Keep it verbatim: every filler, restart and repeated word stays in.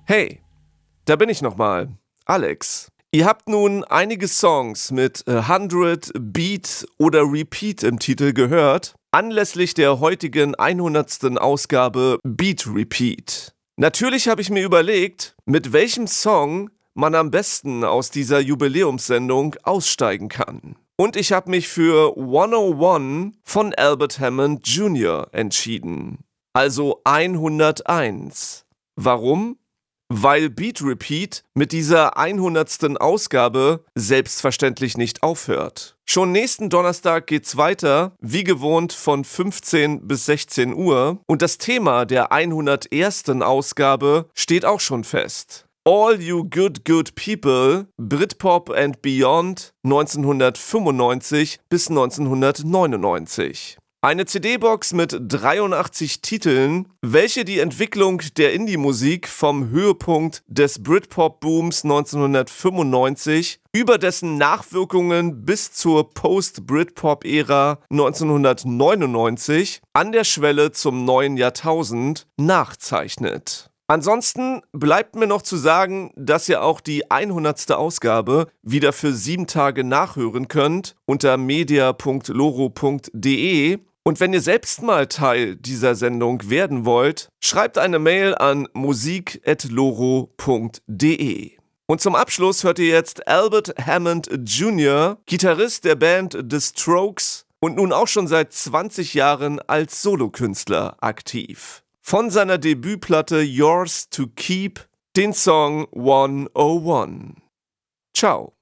Hey, da bin ich nochmal, Alex. Ihr habt nun einige Songs mit hundert, Beat oder Repeat im Titel gehört, anlässlich der heutigen hundertsten Ausgabe Beat Repeat. Natürlich habe ich mir überlegt, mit welchem Song man am besten aus dieser Jubiläumssendung aussteigen kann. Und ich habe mich für hunderteins von Albert Hammond Junior entschieden. Also hunderteins. Warum? Weil Beat Repeat mit dieser hundertsten Ausgabe selbstverständlich nicht aufhört. Schon nächsten Donnerstag geht's weiter, wie gewohnt von fünfzehn bis sechzehn Uhr. Und das Thema der hundertersten Ausgabe steht auch schon fest. All You Good Good People, Britpop and Beyond neunzehnhundertfünfundneunzig bis neunzehnhundertneunundneunzig. Eine C D-Box mit dreiundachtzig Titeln, welche die Entwicklung der Indie-Musik vom Höhepunkt des Britpop-Booms neunzehnhundertfünfundneunzig über dessen Nachwirkungen bis zur Post-Britpop-Ära neunzehnhundertneunundneunzig an der Schwelle zum neuen Jahrtausend nachzeichnet. Ansonsten bleibt mir noch zu sagen, dass ihr auch die hundertste Ausgabe wieder für sieben Tage nachhören könnt unter media punkt loro punkt de. Und wenn ihr selbst mal Teil dieser Sendung werden wollt, schreibt eine Mail an musik at loro punkt de. Und zum Abschluss hört ihr jetzt Albert Hammond Junior, Gitarrist der Band The Strokes und nun auch schon seit zwanzig Jahren als Solokünstler aktiv. Von seiner Debütplatte Yours to Keep den Song hunderteins. Ciao.